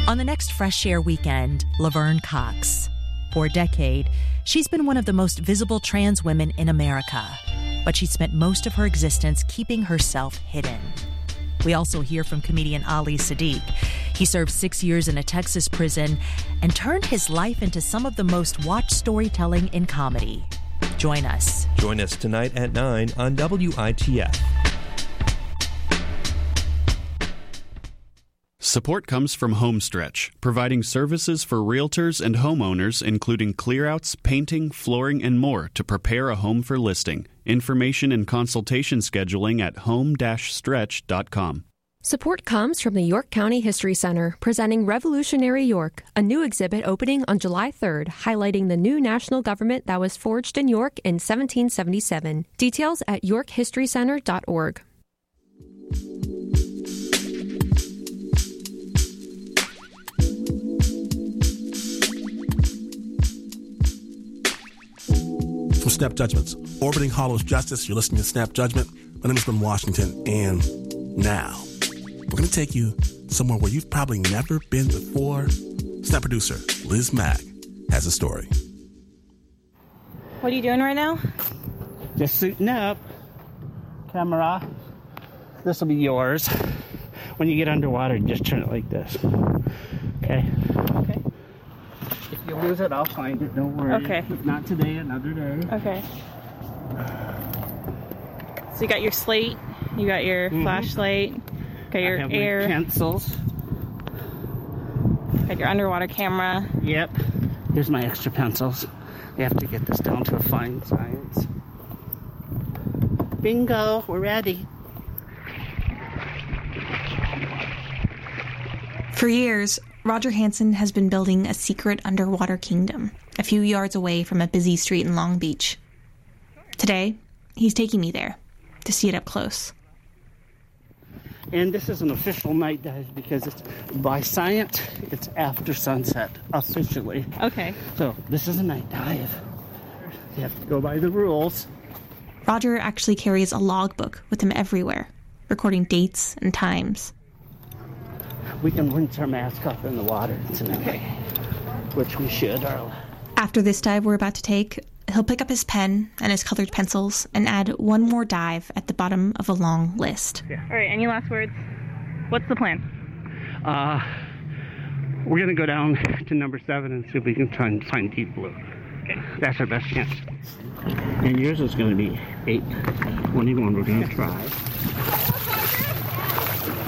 On the next Fresh Air weekend, Laverne Cox. For a decade, she's been one of the most visible trans women in America, but she spent most of her existence keeping herself hidden. We also hear from comedian Ali Siddiq. He served 6 years in a Texas prison and turned his life into some of the most watched storytelling in comedy. Join us. Join us tonight at 9 on WITF. Support comes from Homestretch, providing services for realtors and homeowners, including clearouts, painting, flooring, and more to prepare a home for listing. Information and consultation scheduling at home-stretch.com. Support comes from the York County History Center, presenting Revolutionary York, a new exhibit opening on July 3rd, highlighting the new national government that was forged in York in 1777. Details at yorkhistorycenter.org. From Snap Judgments, Orbiting Hollow's Justice, you're listening to Snap Judgment. My name is Ben Washington, and now we're going to take you somewhere where you've probably never been before. Snap producer Liz Mack has a story. What are you doing right now? Just suiting up. Camera. This will be yours. When you get underwater, just turn it like this. Okay? Okay. If you lose it, I'll find it. Don't worry. Okay. If not today, another day. Okay. So you got your slate, you got your flashlight, got your air pencils, got your underwater camera. Yep. Here's my extra pencils. We have to get this down to a fine science. Bingo, we're ready. For years, Roger Hansen has been building a secret underwater kingdom a few yards away from a busy street in Long Beach. Today, he's taking me there to see it up close. And this is an official night dive because it's by science, it's after sunset, officially. Okay. So this is a night dive. You have to go by the rules. Roger actually carries a logbook with him everywhere, recording dates and times. We can rinse our mask off in the water tonight, which we should. After this dive we're about to take, he'll pick up his pen and his colored pencils and add one more dive at the bottom of a long list. Yeah. All right, any last words? What's the plan? We're going to go down to number 7 and see if we can try and find deep blue. Okay. That's our best chance. And yours is going to be 821. We're going to try.